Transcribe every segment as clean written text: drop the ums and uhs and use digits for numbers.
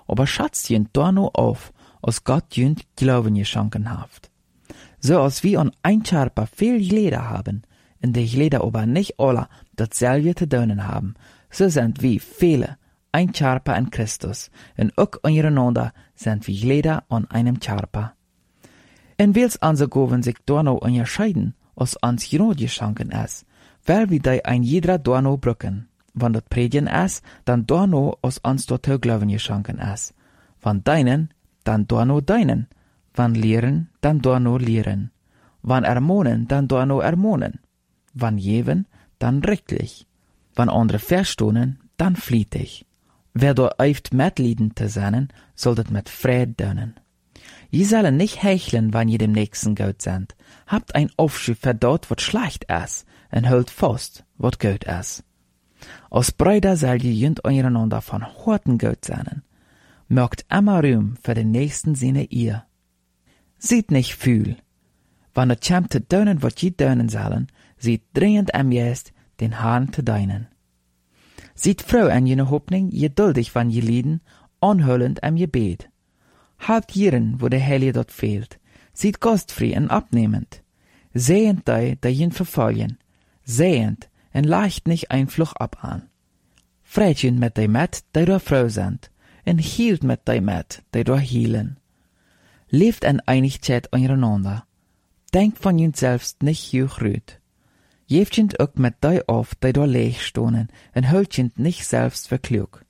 aber schatzt jünt da nur auf, als Gott jünt Glauben geschenken haft. So als wir an ein Charpa viel Glieder haben, in die Glieder aber nicht alle dasselbe zu tun haben, so sind wir viele ein Charpa in Christus, und auch untereinander sind wir Glieder an einem Charpa. Und wils unsere Gaben sich da noch unterscheiden, als uns Jod geschenken ist, weil wir da ein jeder da noch brücken. Wenn das Predigen ist, dann da noch als uns dort Glauben geschenken ist. Wenn deinen, dann da noch deinen. Wenn lehren, dann da noch lehren. Wenn ermahnen, dann da noch ermahnen. Wenn geben, dann rechtlich. Wenn andere verstohnen, dann flietig. Wer da eift mitlieden zu sein, soll das mit Fried dönen. Je sollen nicht hecheln, wann je dem Nächsten gut sind. Habt ein Aufschub für dort, wat schlecht ist, und hält fast, wat gut ist. Als Brüder soll je jünd untereinander von Horten gut sein. Mögt immer Ruhm für den Nächsten seine ihr. Sieht nicht viel. Wann es kommt zu dönen, wat je dönen sollen, sieht dringend am jest, den Herrn zu deinen. Sieht froh an jene Hoffnung, geduldig wann je lieden, anhöllend am Gebet. Halbt jiren, wo der Heilige dort fehlt. Sieht gastfrei und abnehmend. Sehend da jen verfolgen. Sehend und leicht nicht ein Fluch ab an. Freitjen mit dei met, die da froh sind. Und hielt mit dei met, die da hielen. Lebt in Einigkeit untereinander. Denkt von jen selbst nicht juch rüt. Geeft jen auch mit dei auf, die da leeg stonen, und hüllt jen nicht selbst für klug.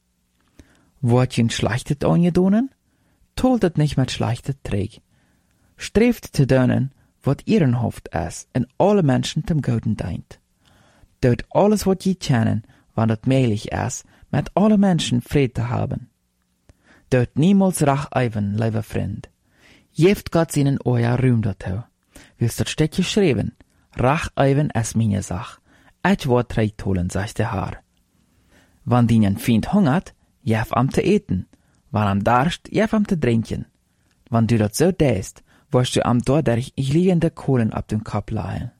Wort jen schlechtet angedonen? Toltet nicht mit schlechtet Träg. Streeft zu dönen, wat ihren hofft es, und alle Menschen zum Guten deint. Dort alles, wat je kennen, wann het möglich ist, mit alle Menschen Fried zu haben. Dort niemals Rach eiven, lieber Freund. Jeft Gott seinen euer Ruhm dazu. Willst das steht geschrieben, Rach eiven es meine Sach. Et Wort trägt holen, sagt der Herr. Wann dinen Feind hungert, jef am zu eten. Wann am darst, jef am zu trinken. Wann du dat so däst, wirst du am dordurch liegende Kohlen ab dem Kopf leihen.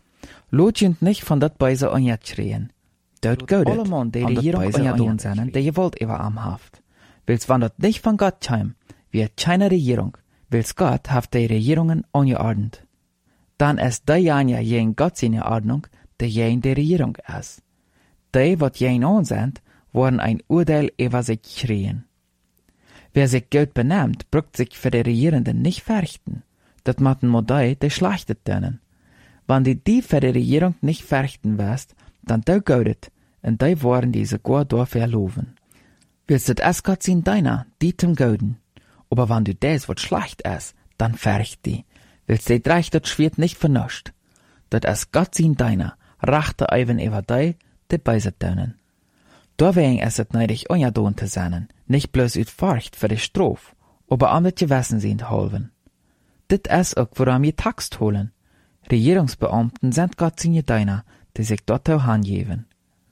Lotjend nicht von dat Beise onjet schreien. Dort gaudet, alle Mann, die Regierung onjedun seinen, die gewollt über amhaft. Willst wann dat nicht von Gott heim, wird keine Regierung, willst Gott haft die Regierungen ongeordnet. Dann ist die Janja jen Gott seine Ordnung, die jen die Regierung ist. Die, wat jen on sind, worden ein Urteil über sich schreien. Wer sich gut benehmt, brückt sich für die Regierenden nicht fürchten. Dat matten Modei, die schlechtet denen. Wann die für die Regierung nicht fürchten wirst, dann du gaudet, und die wollen diese sogar dafür loben. Willst du es Gott sein deiner, die zum Gauden? Aber wenn du des, wat schlecht ist, dann fürcht die. Willst du dreich dat schwert nicht vernuscht. Dat es Gott sein deiner, rachte eiven über die beiset denen. Deswegen ist es neidig onjadon zu sein, nicht bloß uit Furcht für die Strof, aber an das Gewissen sind holven. Dit ist auch, woran wir Tax holen. Regierungsbeamten sind Gott seine Diener, die sich dort auch angeben.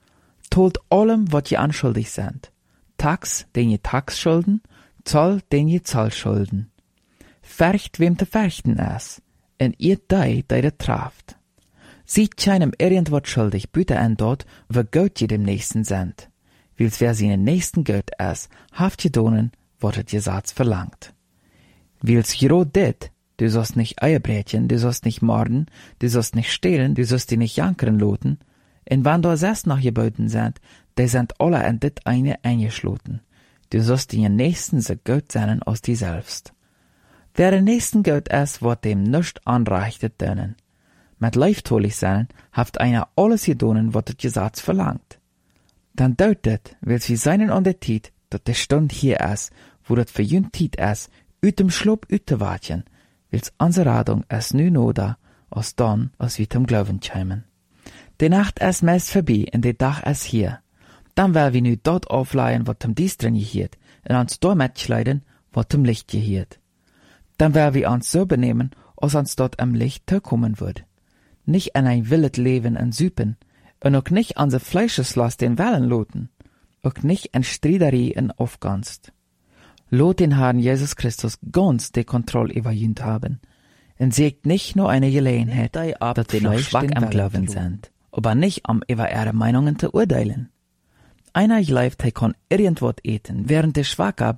Tolt allem, wat je anschuldig sind. Tax, den je Tax schulden, Zoll, den je Zoll schulden. Fercht, wem te ferchten ist, en ihr die traft. Sieht keinem irgendwas schuldig, bitte an dort, wo Gott je dem Nächsten sind. Wils wer seinen Nächsten Gott ist, haft je donen, wat het Gesetz verlangt. Wils jero dit, du sollst nicht Eierbrätchen, du sollst nicht morden, du sollst nicht stehlen, du sollst die nicht jankern loten, en wann da sest noch geboten sind, die sind alle an dit eine eingeschloten. Du sollst den Nächsten so gut sein als die selbst. Wer den Nächsten gut ist, wird dem nicht anreichtet dönen. Mit leiftolig sein, haft einer alles gedonen, wat het Gesetz verlangt. Dann deutet, wils wir seinen an der Tiet, dat der Stund hier ist, wo dat für jünd Tiet ist, ut dem Schlup ut te watjen, wils unsere Radung es nu noda, als dann, als wir zum Glauben kämen. Die Nacht ist meist vorbei, und der Tag ist hier. Dann will wir nu dort aufleihen, wat zum Diestren gehiert, und uns dort mitschleiden, wat zum Licht gehiert. Dann will wir uns so benehmen, als uns dort am Licht kommen wird. Nicht in ein willet Leben in Süpen, und auch nicht an se Fleischeslast den Wellen loten, auch nicht in Striederie in Aufganst. Lot den Herrn Jesus Christus ganz die Kontrolle über jünd haben, und sägt nicht nur eine Gelegenheit, dass sie noch schwach am Glauben sind, aber nicht am über ihre Meinungen zu urteilen. Einer gleibt, er kann irgendwas eten, während der Schwacher